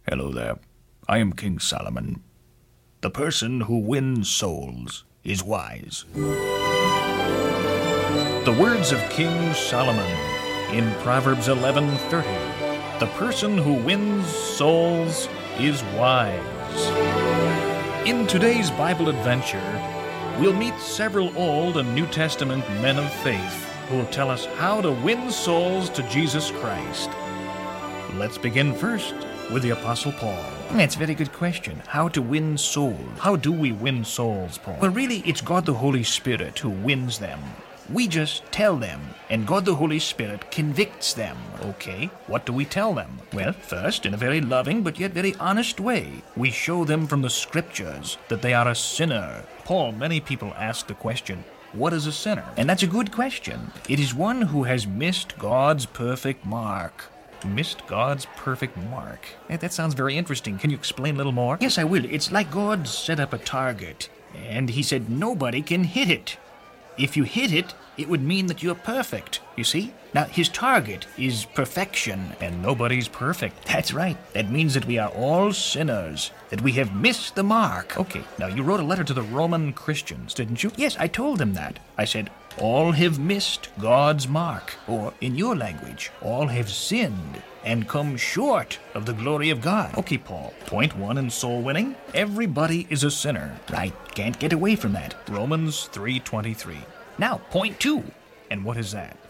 Hello there. I am King Solomon. The person who wins souls is wise. The words of King Solomon in Proverbs 11:30. The person who wins souls is wise. In today's Bible adventure, we'll meet several Old and New Testament men of faith who will tell us how to win souls to Jesus Christ. Let's begin first with the Apostle Paul. That's a very good question. How to win souls. How do we win souls, Paul? Well, really, it's God the Holy Spirit who wins them. We just tell them, and God the Holy Spirit convicts them. Okay, what do we tell them? Well, first, in a very loving but yet very honest way, we show them from the Scriptures that they are a sinner. Paul, many people ask the question, what is a sinner? And that's a good question. It is one who has missed God's perfect mark. Missed God's perfect mark. That sounds very interesting. Can you explain a little more? Yes, I will. It's like God set up a target, and he said nobody can hit it. If you hit it, it would mean that you're perfect, you see? Now, his target is perfection. And nobody's perfect. That's right. That means that we are all sinners, that we have missed the mark. Okay, now you wrote a letter to the Roman Christians, didn't you? Yes, I told them that. I said, all have missed God's mark, or in your language, all have sinned and come short of the glory of God. Okay, Paul. Point one in soul winning, everybody is a sinner. Right, can't get away from that. Romans 3:23. Now, point two. And what is that?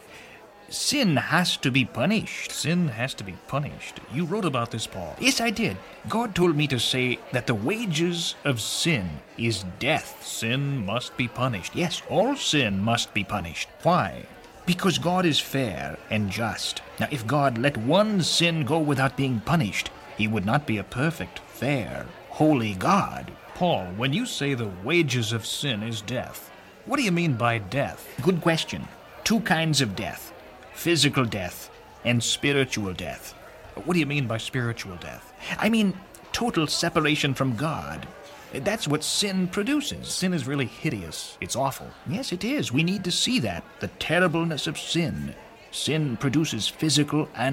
Sin has to be punished. Sin has to be punished. You wrote about this, Paul. Yes, I did. God told me to say that the wages of sin is death. Sin must be punished. Yes, all sin must be punished. Why? Because God is fair and just. Now, if God let one sin go without being punished, he would not be a perfect, fair, holy God. Paul, when you say the wages of sin is death, what do you mean by death? Good question. Two kinds of death. Physical death and spiritual death. What do you mean by spiritual death? I mean total separation from God. That's what sin produces. Sin is really hideous. It's awful. Yes, it is. We need to see that. The terribleness of sin. Sin produces physical and